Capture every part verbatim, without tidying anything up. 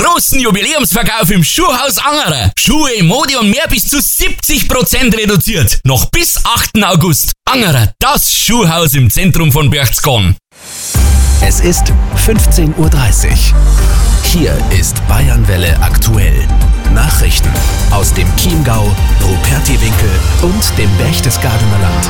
Großen Jubiläumsverkauf im Schuhhaus Angerer. Schuhe, Mode und mehr bis zu siebzig Prozent reduziert. Noch bis achten August. Angerer, das Schuhhaus im Zentrum von Berchtesgaden. Es ist fünfzehn Uhr dreißig. Hier ist Bayernwelle aktuell. Nachrichten aus dem Chiemgau, Rupertiwinkel und dem Berchtesgadener Land.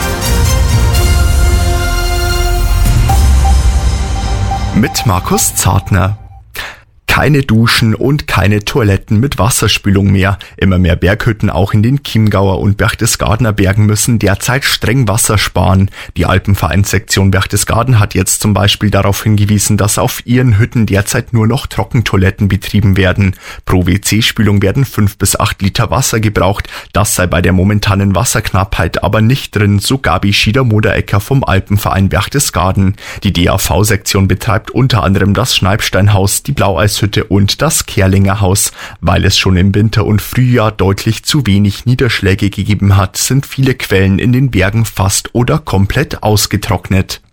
Mit Markus Zartner. Keine Duschen und keine Toiletten mit Wasserspülung mehr. Immer mehr Berghütten auch in den Chiemgauer und Berchtesgadener Bergen müssen derzeit streng Wasser sparen. Die Alpenvereinssektion Berchtesgaden hat jetzt zum Beispiel darauf hingewiesen, dass auf ihren Hütten derzeit nur noch Trockentoiletten betrieben werden. Pro W C-Spülung werden fünf bis acht Liter Wasser gebraucht. Das sei bei der momentanen Wasserknappheit aber nicht drin, so Gabi Schieder-Moderecker vom Alpenverein Berchtesgaden. Die D A V-Sektion betreibt unter anderem das Schneibsteinhaus, die Blaueis und das Kerlinger Haus. Weil es schon im Winter und Frühjahr deutlich zu wenig Niederschläge gegeben hat, sind viele Quellen in den Bergen fast oder komplett ausgetrocknet.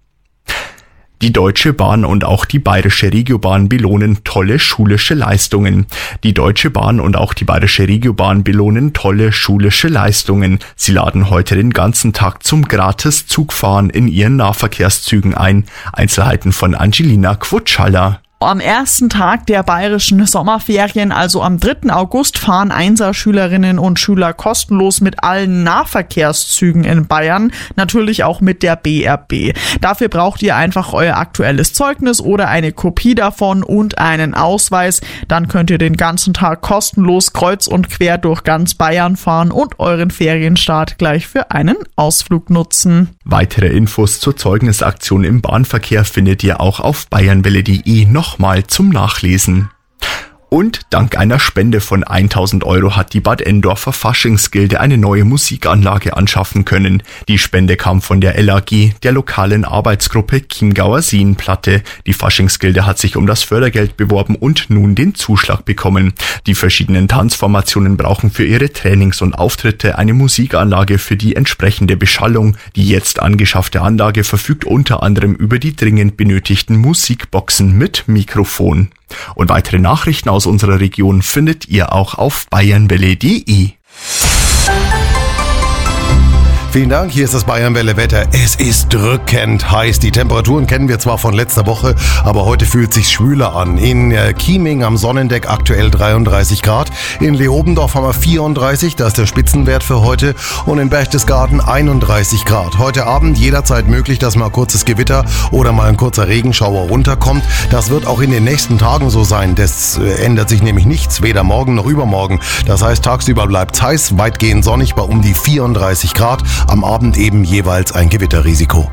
Die Deutsche Bahn und auch die Bayerische Regiobahn belohnen tolle schulische Leistungen. Die Deutsche Bahn und auch die Bayerische Regiobahn belohnen tolle schulische Leistungen. Sie laden heute den ganzen Tag zum Gratis-Zugfahren in ihren Nahverkehrszügen ein. Einzelheiten von Angelina Quotschaller. Am ersten Tag der bayerischen Sommerferien, also am dritten August, fahren Einser-Schülerinnen und Schüler kostenlos mit allen Nahverkehrszügen in Bayern, natürlich auch mit der B R B. Dafür braucht ihr einfach euer aktuelles Zeugnis oder eine Kopie davon und einen Ausweis. Dann könnt ihr den ganzen Tag kostenlos kreuz und quer durch ganz Bayern fahren und euren Ferienstart gleich für einen Ausflug nutzen. Weitere Infos zur Zeugnisaktion im Bahnverkehr findet ihr auch auf bayernwelle punkt de nochmal zum Nachlesen. Und dank einer Spende von tausend Euro hat die Bad Endorfer Faschingsgilde eine neue Musikanlage anschaffen können. Die Spende kam von der L A G, der lokalen Arbeitsgruppe Chiemgauer Seenplatte. Die Faschingsgilde hat sich um das Fördergeld beworben und nun den Zuschlag bekommen. Die verschiedenen Tanzformationen brauchen für ihre Trainings und Auftritte eine Musikanlage für die entsprechende Beschallung. Die jetzt angeschaffte Anlage verfügt unter anderem über die dringend benötigten Musikboxen mit Mikrofon. Und weitere Nachrichten aus unserer Region findet ihr auch auf bayernwelle punkt de. Vielen Dank, hier ist das Bayernwelle-Wetter. Es ist drückend heiß. Die Temperaturen kennen wir zwar von letzter Woche, aber heute fühlt sich schwüler an. In Chieming am Sonnendeck aktuell dreiunddreißig Grad. In Leobendorf haben wir vierunddreißig, das ist der Spitzenwert für heute. Und in Berchtesgaden einunddreißig Grad. Heute Abend jederzeit möglich, dass mal ein kurzes Gewitter oder mal ein kurzer Regenschauer runterkommt. Das wird auch in den nächsten Tagen so sein. Das ändert sich nämlich nichts, weder morgen noch übermorgen. Das heißt, tagsüber bleibt es heiß, weitgehend sonnig bei um die vierunddreißig Grad. Am Abend eben jeweils ein Gewitterrisiko.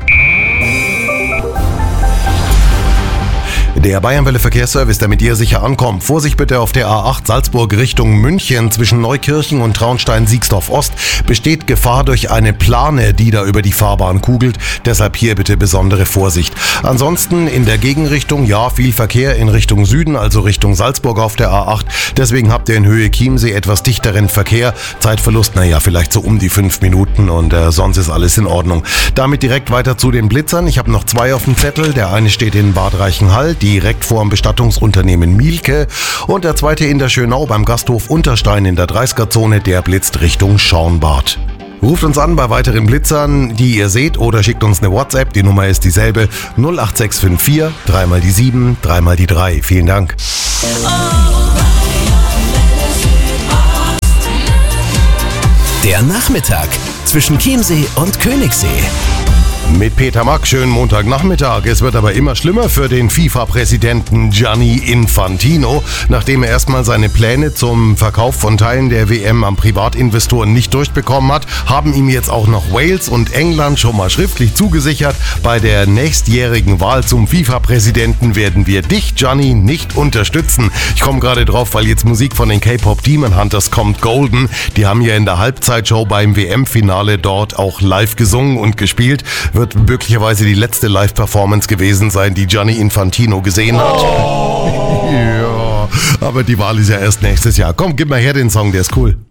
Der Bayernwelle Verkehrsservice, der mit dir sicher ankommt. Vorsicht bitte auf der A acht Salzburg Richtung München zwischen Neukirchen und Traunstein-Siegsdorf Ost. Besteht Gefahr durch eine Plane, die da über die Fahrbahn kugelt. Deshalb hier bitte besondere Vorsicht. Ansonsten in der Gegenrichtung, ja, viel Verkehr in Richtung Süden, also Richtung Salzburg auf der A acht. Deswegen habt ihr in Höhe Chiemsee etwas dichteren Verkehr. Zeitverlust, naja, vielleicht so um die fünf Minuten und äh, sonst ist alles in Ordnung. Damit direkt weiter zu den Blitzern. Ich habe noch zwei auf dem Zettel. Der eine steht in Bad Reichenhall, direkt vor dem Bestattungsunternehmen Mielke, und der zweite in der Schönau beim Gasthof Unterstein in der dreißiger-Zone, der blitzt Richtung Schauenbad. Ruft uns an bei weiteren Blitzern, die ihr seht, oder schickt uns eine WhatsApp, die Nummer ist dieselbe, null acht sechs fünf vier, drei mal die sieben, drei mal die drei. Vielen Dank. Der Nachmittag zwischen Chiemsee und Königssee. Mit Peter Mack, schönen Montagnachmittag. Es wird aber immer schlimmer für den FIFA-Präsidenten Gianni Infantino. Nachdem er erstmal seine Pläne zum Verkauf von Teilen der W M an Privatinvestoren nicht durchbekommen hat, haben ihm jetzt auch noch Wales und England schon mal schriftlich zugesichert. Bei der nächstjährigen Wahl zum FIFA-Präsidenten werden wir dich, Gianni, nicht unterstützen. Ich komme gerade drauf, weil jetzt Musik von den K-Pop Demon Hunters kommt, Golden. Die haben ja in der Halbzeitshow beim W M-Finale dort auch live gesungen und gespielt. Wird möglicherweise die letzte Live-Performance gewesen sein, die Gianni Infantino gesehen hat. Oh. Ja, aber die Wahl ist ja erst nächstes Jahr. Komm, gib mal her den Song, der ist cool.